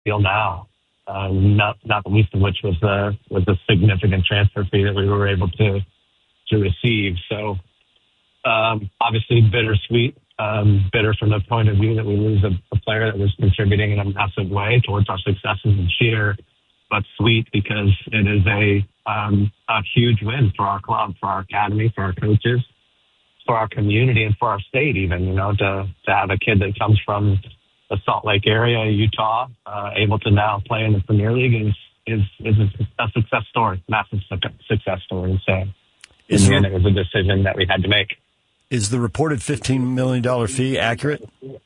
deal now. Not the least of which was the significant transfer fee that we were able to receive. So obviously bittersweet, bitter from the point of view that we lose a player that was contributing in a massive way towards our successes this year, but sweet because it is a huge win for our club, for our academy, for our coaches, for our community, and for our state even, to have a kid that comes from the Salt Lake area, Utah, able to now play in the Premier League is a success story, massive success story. So in the end, it was a decision that we had to make. Is the reported $15 million fee accurate?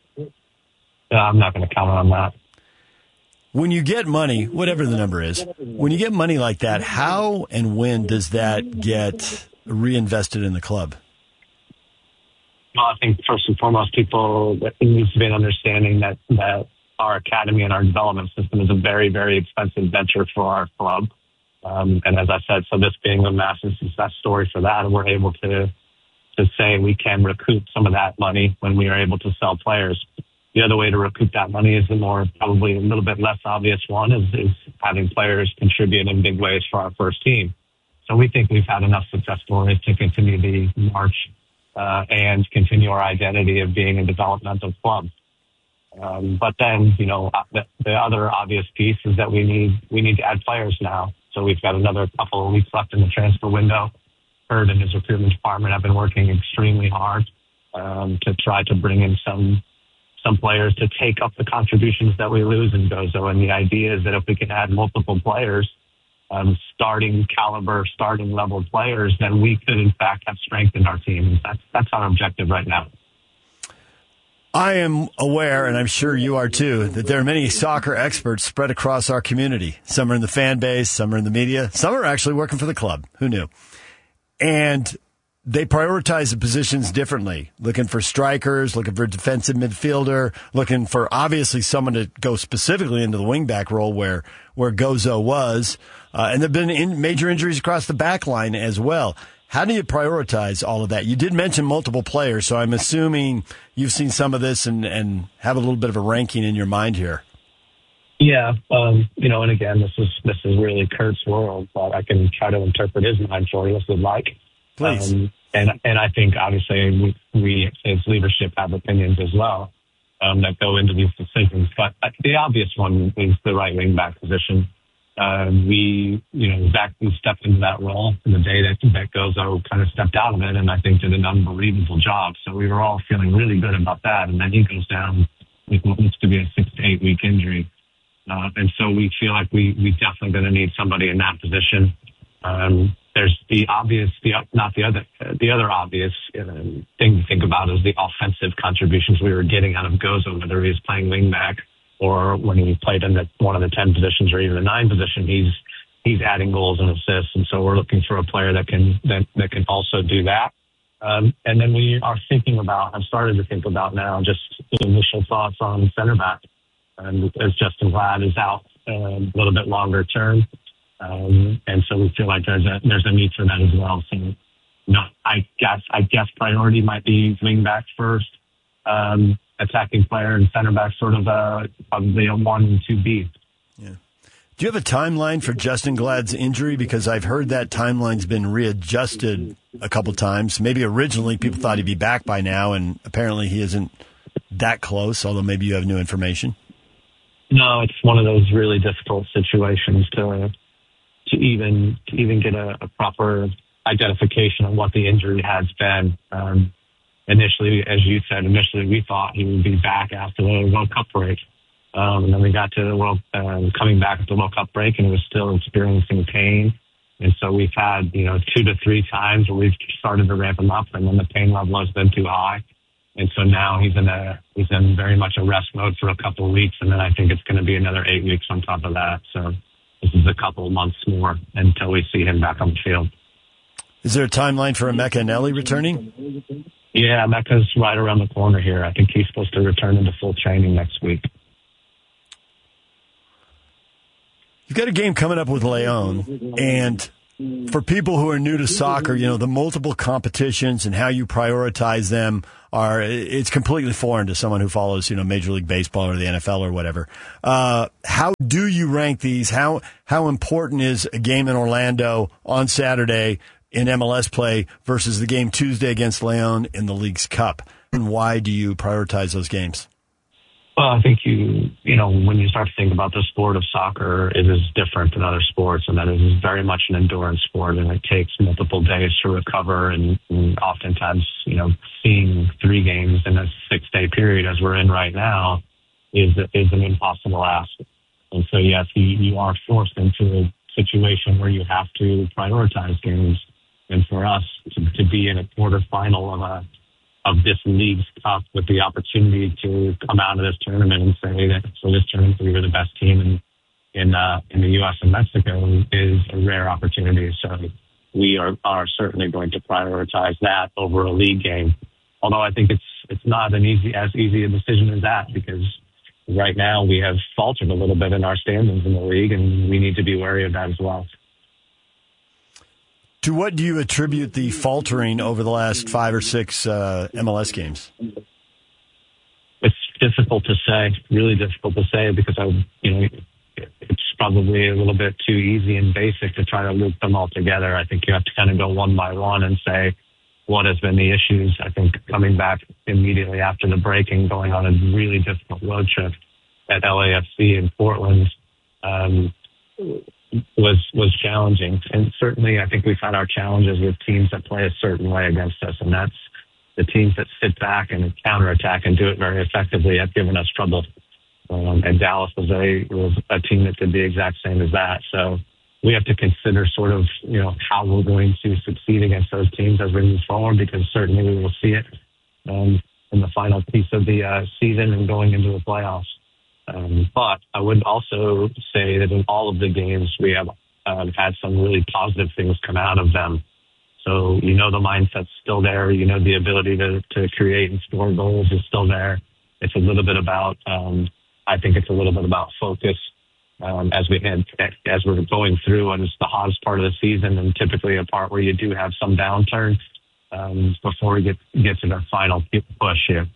I'm not going to comment on that. When you get money, whatever the number is, when you get money like that, how and when does that get reinvested in the club? Well, I think first and foremost, there needs to be an understanding that our academy and our development system is a very, very expensive venture for our club. And as I said, so this being a massive success story for that, and we're able to say we can recoup some of that money when we are able to sell players. The other way to recoup that money is probably a little bit less obvious one is having players contribute in big ways for our first team. So we think we've had enough success stories to continue the march and continue our identity of being a developmental club. But then, the other obvious piece is that we need to add players now. So we've got another couple of weeks left in the transfer window. Kurt and his recruitment department have been working extremely hard to try to bring in some players to take up the contributions that we lose in Gozo. And the idea is that if we can add multiple players, starting level players, then we could in fact have strengthened our team. That's our objective right now. I am aware, and I'm sure you are too, that there are many soccer experts spread across our community. Some are in the fan base, some are in the media, some are actually working for the club. Who knew? And they prioritize the positions differently, looking for strikers, looking for a defensive midfielder, looking for obviously someone to go specifically into the wingback role where Gozo was. And there have been major injuries across the back line as well. How do you prioritize all of that? You did mention multiple players, so I'm assuming you've seen some of this and have a little bit of a ranking in your mind here. Yeah, and again, this is really Kurt's world, but I can try to interpret his mind for you if you'd like. Please. And I think obviously we as leadership have opinions as well that go into these decisions. But the obvious one is the right wing back position. Zach stepped into that role in the day that Gozo kind of stepped out of it, and I think did an unbelievable job. So we were all feeling really good about that. And then he goes down with what looks to be a 6 to 8 week injury. And so we feel like we definitely going to need somebody in that position. There's the other obvious thing to think about is the offensive contributions we were getting out of Gozo, whether he was playing wingback or when he played in one of the 10 positions or even the 9 position, he's adding goals and assists. And so we're looking for a player that can also do that. And then we are I've started to think about now just initial thoughts on center back. As Justin Glad is out a little bit longer term. And so we feel like there's a need for that as well. So, I guess priority might be wing back first, attacking player, and center back sort of probably a 1 and 2B. Yeah. Do you have a timeline for Justin Glad's injury? Because I've heard that timeline's been readjusted a couple times. Maybe originally people thought he'd be back by now, and apparently he isn't that close, although maybe you have new information. No, it's one of those really difficult situations to even get a proper identification of what the injury has been. Initially, as you said, we thought he would be back after the World Cup break. And then we got to the coming back at the World Cup break, and he was still experiencing pain. And so we've had, 2 to 3 times where we've started to ramp him up, and then the pain level has been too high. And so now he's in very much a rest mode for a couple of weeks, and then I think it's going to be another 8 weeks on top of that. So this is a couple of months more until we see him back on the field. Is there a timeline for Emeka Eneli returning? Yeah, Emeka's right around the corner here. I think he's supposed to return into full training next week. You've got a game coming up with Leon, and for people who are new to soccer, the multiple competitions and how you prioritize them it's completely foreign to someone who follows, Major League Baseball or the NFL or whatever. How do you rank these? How important is a game in Orlando on Saturday in MLS play versus the game Tuesday against León in the League's Cup? And why do you prioritize those games? Well, I think when you start to think about the sport of soccer, it is different than other sports, and that it is very much an endurance sport, and it takes multiple days to recover, and oftentimes, seeing 3 games in a 6-day period as we're in right now is an impossible ask. And so, yes, you are forced into a situation where you have to prioritize games. And for us to be in a quarterfinal of this League's Cup with the opportunity to come out of this tournament and say that for this tournament we were the best team in the U.S. and Mexico is a rare opportunity. So we are certainly going to prioritize that over a league game. Although I think it's not as easy a decision as that, because right now we have faltered a little bit in our standings in the league, and we need to be wary of that as well. To what do you attribute the faltering over the last 5 or 6 MLS games? It's difficult to say, really difficult to say, because it's probably a little bit too easy and basic to try to loop them all together. I think you have to kind of go one by one and say what has been the issues. I think coming back immediately after the break and going on a really difficult road trip at LAFC in Portland was challenging. And certainly I think we've had our challenges with teams that play a certain way against us, and that's the teams that sit back and counterattack and do it very effectively have given us trouble. And Dallas was a team that did the exact same as that. So we have to consider sort of, how we're going to succeed against those teams as we move forward, because certainly we will see it in the final piece of the season and going into the playoffs. But I would also say that in all of the games, we have had some really positive things come out of them. So, the mindset's still there. The ability to create and score goals is still there. It's a little bit about, I think it's a little bit about focus as we're going through, and it's the hottest part of the season, and typically a part where you do have some downturn before we get to the final push here.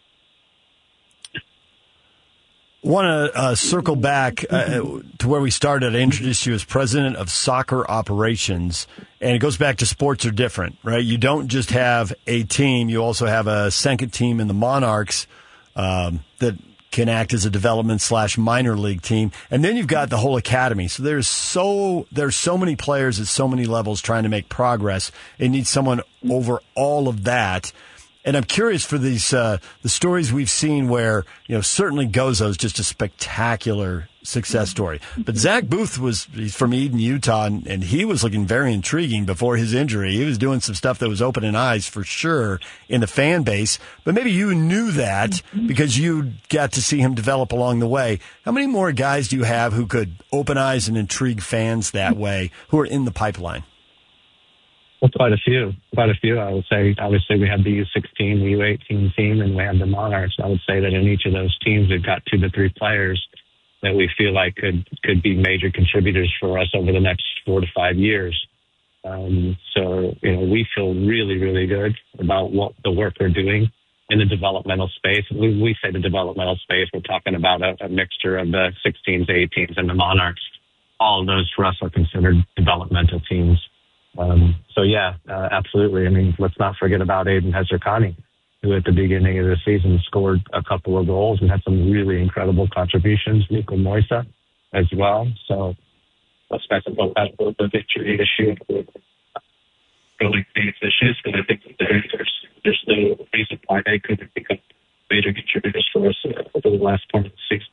Want to circle back to where we started. I introduced you as president of soccer operations, and it goes back to sports are different, right? You don't just have a team. You also have a second team in the Monarchs that can act as a development / minor league team. And then you've got the whole academy. So there's so many players at so many levels trying to make progress. It needs someone over all of that. And I'm curious for these the stories we've seen where, certainly Gozo's just a spectacular success story. But Zach Booth he's from Eden, Utah, and he was looking very intriguing before his injury. He was doing some stuff that was opening eyes for sure in the fan base. But maybe you knew that because you got to see him develop along the way. How many more guys do you have who could open eyes and intrigue fans that way who are in the pipeline? Well, quite a few. I would say, obviously, we have the U16, the U18 team, and we have the Monarchs. I would say that in each of those teams, we've got 2 to 3 players that we feel like could be major contributors for us over the next 4 to 5 years. So, we feel really, really good about what the work we're doing in the developmental space. We say the developmental space, we're talking about a mixture of the 16s, 18s, and the Monarchs. All of those for us are considered developmental teams. Absolutely. I mean, let's not forget about Aiden Hezerkani, who at the beginning of the season scored a couple of goals and had some really incredible contributions. Nico Moisa as well. So let's talk about that with the victory issue, building these issues. And I think that there's no reason why they couldn't become major contributors for us over the last part of the season.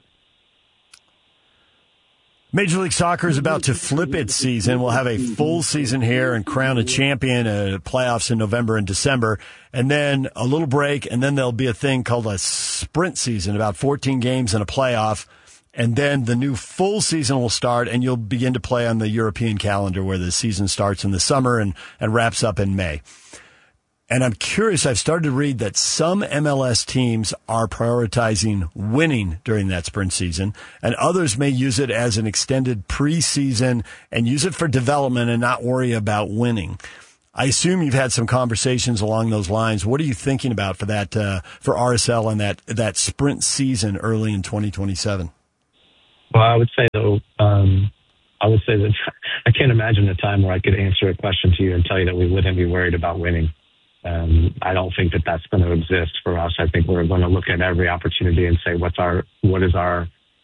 Major League Soccer is about to flip its season. We'll have a full season here and crown a champion, playoffs in November and December, and then a little break, and then there'll be a thing called a sprint season, about 14 games and a playoff, and then the new full season will start, and you'll begin to play on the European calendar where the season starts in the summer and wraps up in May. And I'm curious, I've started to read that some MLS teams are prioritizing winning during that sprint season, and others may use it as an extended preseason and use it for development and not worry about winning. I assume you've had some conversations along those lines. What are you thinking about for that for RSL and that sprint season early in 2027? Well, I would say though, that I can't imagine a time where I could answer a question to you and tell you that we wouldn't be worried about winning. I don't think that that's going to exist for us. I think we're going to look at every opportunity and say, what is our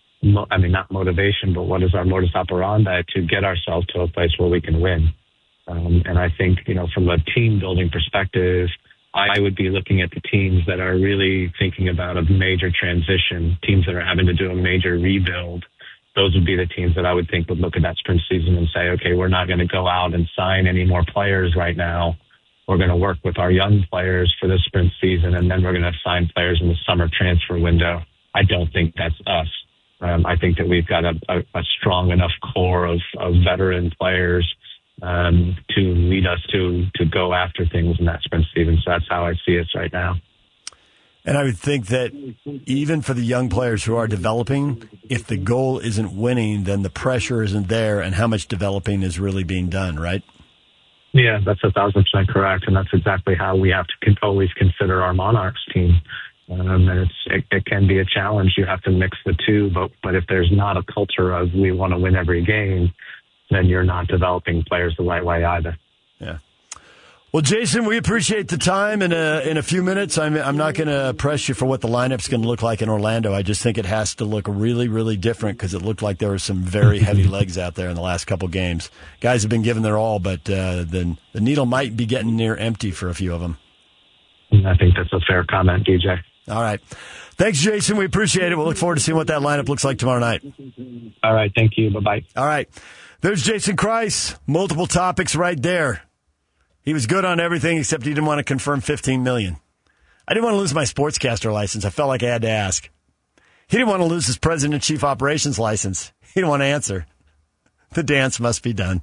not motivation, but what is our modus operandi to get ourselves to a place where we can win. And I think, from a team building perspective, I would be looking at the teams that are really thinking about a major transition, teams that are having to do a major rebuild. Those would be the teams that I would think would look at that sprint season and say, okay, we're not going to go out and sign any more players right now. We're going to work with our young players for the sprint season, and then we're going to sign players in the summer transfer window. I don't think that's us. I think that we've got a strong enough core of veteran players to lead us to go after things in that sprint season. So that's how I see it right now. And I would think that even for the young players who are developing, if the goal isn't winning, then the pressure isn't there, and how much developing is really being done, right? Yeah, that's 1,000% correct, and that's exactly how we have to always consider our Monarchs team. And it can be a challenge. You have to mix the two, but if there's not a culture of we want to win every game, then you're not developing players the right way either. Yeah. Well, Jason, we appreciate the time. In a few minutes, I'm not going to press you for what the lineup's going to look like in Orlando. I just think it has to look really, really different because it looked like there were some very heavy legs out there in the last couple games. Guys have been giving their all, but the needle might be getting near empty for a few of them. I think that's a fair comment, DJ. All right. Thanks, Jason. We appreciate it. We'll look forward to seeing what that lineup looks like tomorrow night. All right. Thank you. Bye-bye. All right. There's Jason Kreis. Multiple topics right there. He was good on everything except he didn't want to confirm $15 million. I didn't want to lose my sportscaster license. I felt like I had to ask. He didn't want to lose his president and chief operations license. He didn't want to answer. The dance must be done.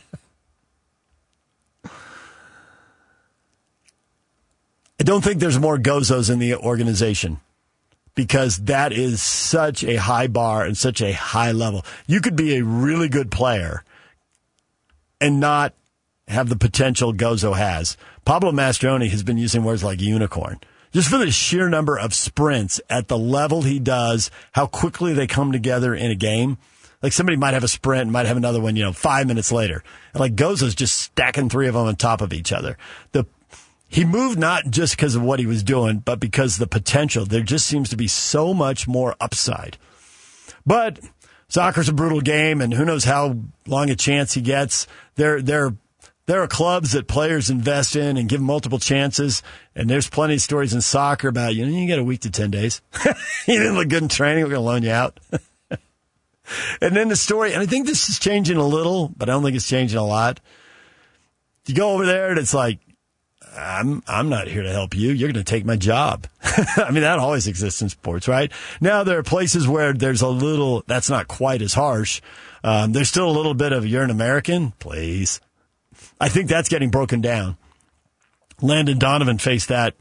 I don't think there's more Gozos in the organization because that is such a high bar and such a high level. You could be a really good player and not have the potential Gozo has. Pablo Mastroeni has been using words like unicorn. Just for the sheer number of sprints at the level he does, how quickly they come together in a game. Like somebody might have a sprint and might have another one, 5 minutes later. And like Gozo's just stacking three of them on top of each other. He moved not just because of what he was doing, but because the potential. There just seems to be so much more upside. But soccer's a brutal game, and who knows how long a chance he gets. There are clubs that players invest in and give multiple chances, and there's plenty of stories in soccer about, you get a week to 10 days. You didn't look good in training, we're going to loan you out. And then the story, and I think this is changing a little, but I don't think it's changing a lot. You go over there and it's like, I'm not here to help you. You're going to take my job. I mean, that always exists in sports, right? Now, there are places where there's that's not quite as harsh. There's still a little bit of, you're an American? Please. I think that's getting broken down. Landon Donovan faced that,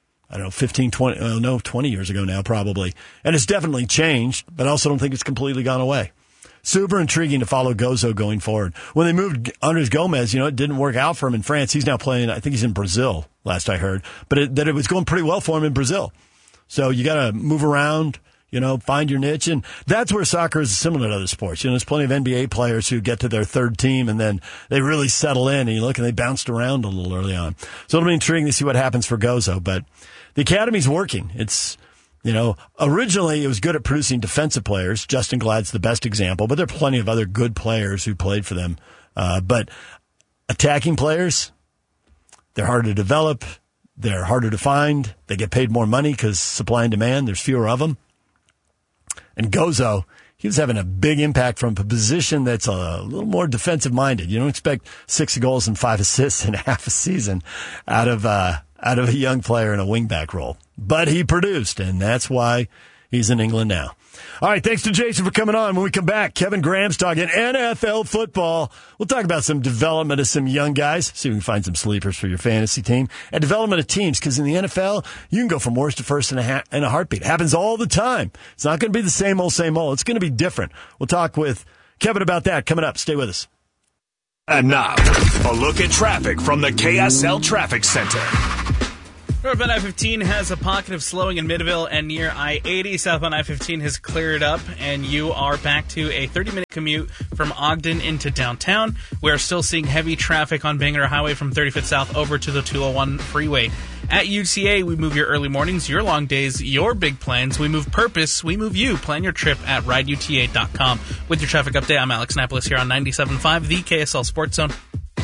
20 years ago now, probably. And it's definitely changed, but I also don't think it's completely gone away. Super intriguing to follow Gozo going forward. When they moved Andres Gomez, it didn't work out for him in France. He's now playing, I think he's in Brazil, last I heard. But it was going pretty well for him in Brazil. So you got to move around, find your niche. And that's where soccer is similar to other sports. There's plenty of NBA players who get to their third team and then they really settle in. And you look and they bounced around a little early on. So it'll be intriguing to see what happens for Gozo. But the academy's working. It's, originally it was good at producing defensive players. Justin Glad's the best example, but there are plenty of other good players who played for them. But attacking players, they're harder to develop. They're harder to find. They get paid more money because supply and demand, there's fewer of them. And Gozo, he was having a big impact from a position that's a little more defensive-minded. You don't expect 6 goals and 5 assists in half a season out of a young player in a wingback role. But he produced, and that's why he's in England now. All right, thanks to Jason for coming on. When we come back, Kevin Graham's talking NFL football. We'll talk about some development of some young guys, see if we can find some sleepers for your fantasy team, and development of teams, because in the NFL, you can go from worst to first in a heartbeat. It happens all the time. It's not going to be the same old, same old. It's going to be different. We'll talk with Kevin about that coming up. Stay with us. And now, a look at traffic from the KSL Traffic Center. Northbound I-15 has a pocket of slowing in Midville and near I-80. Southbound I-15 has cleared up, and you are back to a 30-minute commute from Ogden into downtown. We are still seeing heavy traffic on Bangor Highway from 35th South over to the 201 freeway. At UTA, we move your early mornings, your long days, your big plans. We move purpose. We move you. Plan your trip at rideuta.com. With your traffic update, I'm Alex Napolis here on 97.5, the KSL Sports Zone.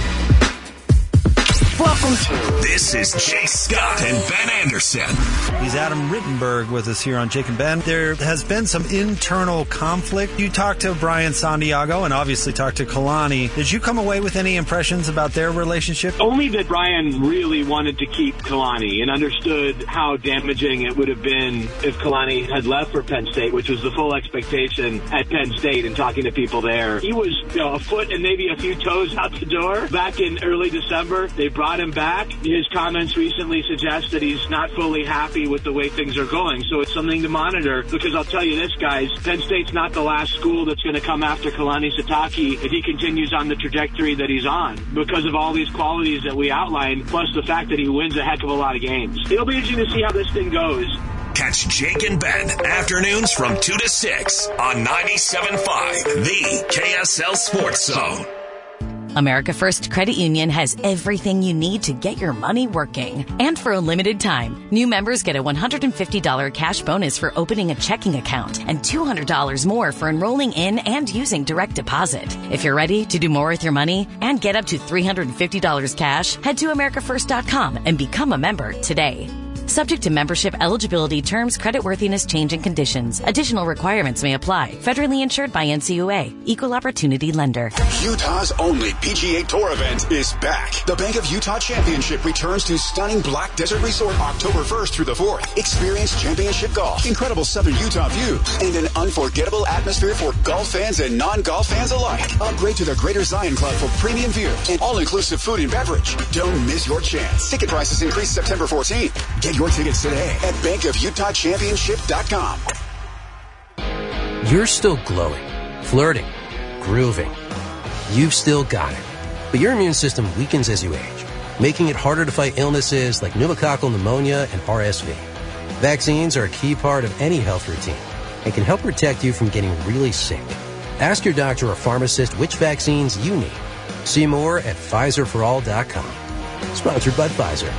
Welcome to This is Jay Scott and Ben Anderson. He's Adam Rittenberg with us here on Jake and Ben. There has been some internal conflict. You talked to Brian Santiago and obviously talked to Kalani. Did you come away with any impressions about their relationship? Only that Brian really wanted to keep Kalani and understood how damaging it would have been if Kalani had left for Penn State, which was the full expectation at Penn State, and talking to people there. He was a foot and maybe a few toes out the door back in early December. They brought him back. His comments recently suggest that he's not fully happy with the way things are going. So it's something to monitor, because I'll tell you this, guys, Penn State's not the last school that's going to come after Kalani Sitake if he continues on the trajectory that he's on, because of all these qualities that we outlined, plus the fact that he wins a heck of a lot of games. It'll be interesting to see how this thing goes. Catch Jake and Ben afternoons from 2 to 6 on 97.5, the KSL Sports Zone. America First Credit Union has everything you need to get your money working. And for a limited time, new members get a $150 cash bonus for opening a checking account and $200 more for enrolling in and using direct deposit. If you're ready to do more with your money and get up to $350 cash, head to AmericaFirst.com and become a member today. Subject to membership, eligibility, terms, creditworthiness, change, and conditions. Additional requirements may apply. Federally insured by NCUA. Equal Opportunity Lender. Utah's only PGA Tour event is back. The Bank of Utah Championship returns to stunning Black Desert Resort October 1st through the 4th. Experience championship golf, incredible southern Utah views, and an unforgettable atmosphere for golf fans and non-golf fans alike. Upgrade to the Greater Zion Club for premium view and all-inclusive food and beverage. Don't miss your chance. Ticket prices increase September 14th. Get your tickets today at bankofutahchampionship.com. You're still glowing, flirting, grooving. You've still got it. But your immune system weakens as you age, making it harder to fight illnesses like pneumococcal pneumonia and RSV. Vaccines are a key part of any health routine and can help protect you from getting really sick. Ask your doctor or pharmacist which vaccines you need. See more at PfizerForAll.com. Sponsored by Pfizer.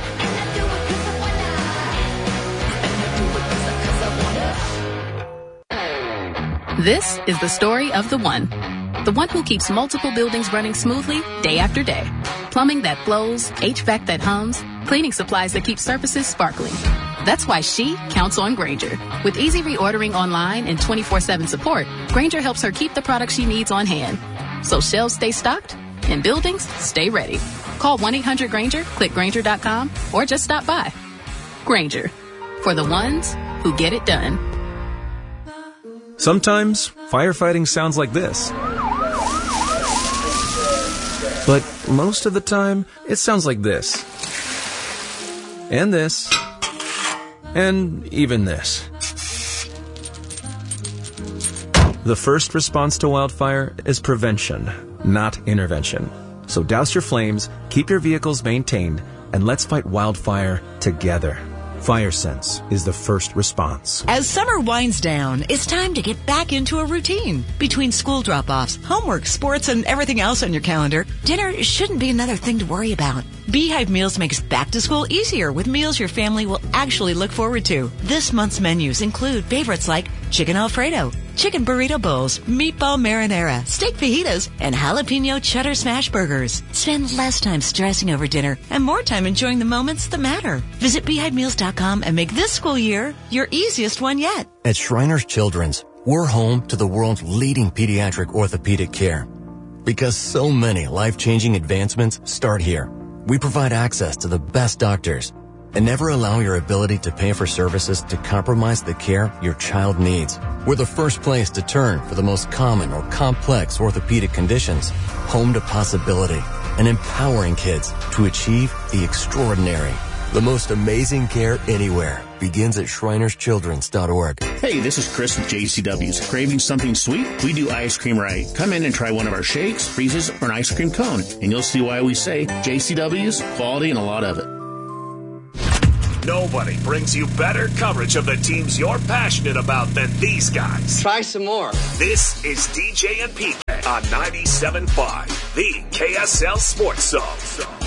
This is the story of the one who keeps multiple buildings running smoothly day after day. Plumbing that flows, HVAC that hums, cleaning supplies that keep surfaces sparkling. That's why she counts on Grainger. With easy reordering online and 24/7 support, Grainger helps her keep the products she needs on hand, so shelves stay stocked and buildings stay ready. Call 1-800-GRAINGER, click Grainger.com, or just stop by. Grainger, for the ones who get it done. Sometimes, firefighting sounds like this. But most of the time, it sounds like this. And this. And even this. The first response to wildfire is prevention, not intervention. So douse your flames, keep your vehicles maintained, and let's fight wildfire together. FireSense is the first response. As summer winds down, it's time to get back into a routine. Between school drop-offs, homework, sports, and everything else on your calendar, dinner shouldn't be another thing to worry about. Beehive Meals makes back to school easier with meals your family will actually look forward to. This month's menus include favorites like chicken Alfredo, chicken burrito bowls, meatball marinara, steak fajitas, and jalapeno cheddar smash burgers. Spend less time stressing over dinner and more time enjoying the moments that matter. Visit BeehiveMeals.com and make this school year your easiest one yet. At Shriners Children's, we're home to the world's leading pediatric orthopedic care. Because so many life-changing advancements start here. We provide access to the best doctors and never allow your ability to pay for services to compromise the care your child needs. We're the first place to turn for the most common or complex orthopedic conditions. Home to possibility and empowering kids to achieve the extraordinary. The most amazing care anywhere begins at shrinerschildren's.org. Hey, this is Chris with JCW's. Craving something sweet? We do ice cream right. Come in and try one of our shakes, freezes, or an ice cream cone, and you'll see why we say JCW's, quality, and a lot of it. Nobody brings you better coverage of the teams you're passionate about than these guys. Try some more. This is DJ and PK on 97.5, the KSL Sports Zone.